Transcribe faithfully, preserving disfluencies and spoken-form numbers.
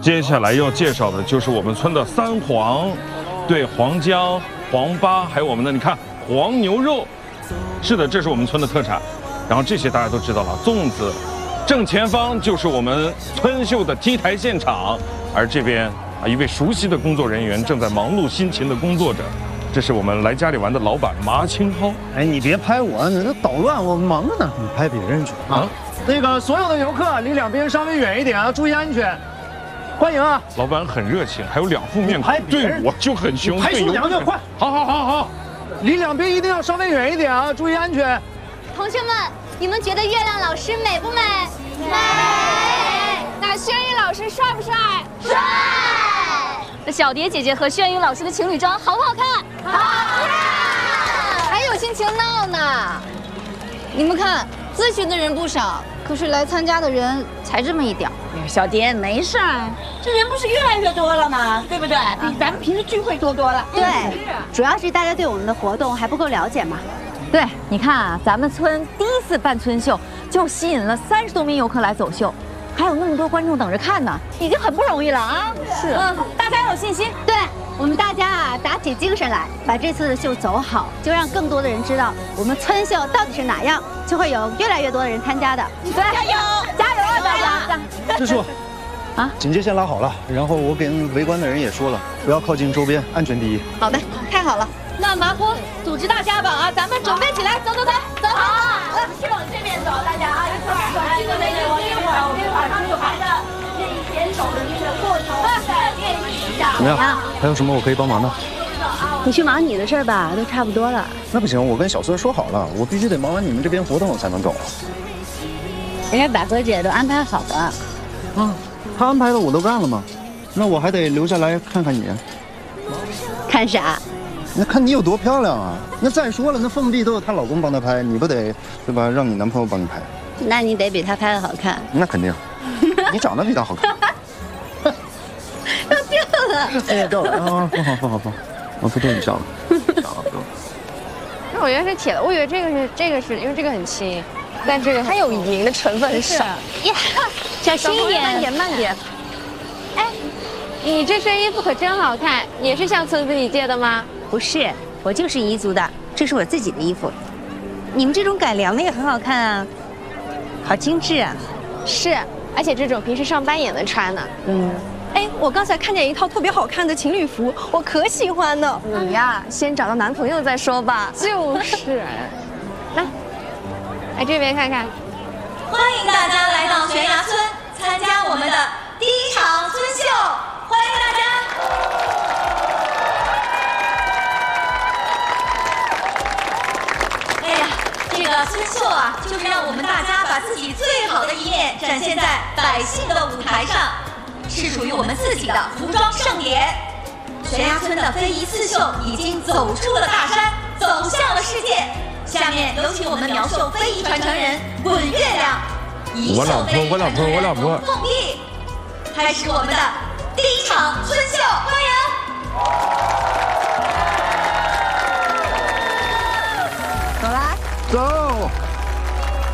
接下来要介绍的就是我们村的三黄，对，黄姜、黄八，还有我们的你看黄牛肉。是的，这是我们村的特产。然后这些大家都知道了，粽子。正前方就是我们村秀的 T 台现场，而这边啊，一位熟悉的工作人员正在忙碌辛勤地工作着。这是我们来家里玩的老板麻青蒿。 哎，你别拍我，你这捣乱，我忙着呢。你拍别人去啊！那个所有的游客离两边稍微远一点啊，注意安全。欢迎啊！ 老板很热情，还有两副面孔，对我就很凶。 拍出两个，快！ 好好好好， 离两边一定要稍微远一点啊，注意安全。 同学们，你们觉得月亮老师美不美？美。 那轩宇老师帅不帅？ 帅。 那小蝶姐姐和轩宇老师的情侣装好不好看？ 好看。 还有心情闹呢。你们看，咨询的人不少，可是来参加的人才这么一点。 小蝶没事儿，这人不是越来越多了吗？对不对？比咱们平时聚会多多了。 对，主要是大家对我们的活动还不够了解嘛。 对，你看啊，咱们村第一次办村秀，就吸引了三十多名游客来走秀，还有那么多观众等着看呢，已经很不容易了啊！ 是， 嗯，大家有信心。 对，我们大家啊，打起精神来，把这次的秀走好，就让更多的人知道我们村秀到底是哪样，就会有越来越多的人参加的。 对，加油，加油啊，大家！ 师叔， 啊， 警戒线拉好了，然后我跟围观的人也说了，不要靠近周边，安全第一。 好的，太好了。 那麻坡组织大家吧啊，咱们准备起来，走走走走。 好，去往这边走，大家啊，一块儿，来，这个美女，我一会儿，我一会儿，他们有排的这一点手的这个过程，再练习一下。 怎么样？还有什么我可以帮忙的？ 你去忙你的事儿吧，都差不多了。 那不行，我跟小孙说好了，我必须得忙完你们这边活动才能走。 人家百合姐都安排好了。 嗯，她安排的我都干了吗？那我还得留下来看看你。 看啥？ 那看你有多漂亮啊！那再说了，那凤碧都有她老公帮她拍，你不得对吧？让你男朋友帮你拍。 那你得比她拍的好看。 那肯定，你长得比她好看。 要掉了。 哎，掉了啊！放好放好放，我不逗你笑了。 那我觉得是铁的，我以为这个是这个是因为这个很轻，但这个它有银的成分很少。 呀，小心一点， 慢点慢点。哎，你这身衣服可真好看，也是向村子里借的吗？ 不是，我就是彝族的，这是我自己的衣服。你们这种改良的也很好看啊，好精致啊。 是，而且这种平时上班也能穿呢。 嗯。 哎，我刚才看见一套特别好看的情侣服，我可喜欢了。你呀，先找到男朋友再说吧。就是，来，来这边看看。 欢迎大家来到悬崖村，参加我们的第一场村秀，欢迎大家。哎呀，这个村秀啊，就是让我们大家把自己最好的一面展现在百姓的舞台上。是属于我们自己的服装盛典。悬崖村的非遗刺绣已经走出了大山，走向了世界。下面有请我们苗绣非遗传承人滚月亮，一绣非遗传承人凤碧，开始我们的第一场村秀，欢迎。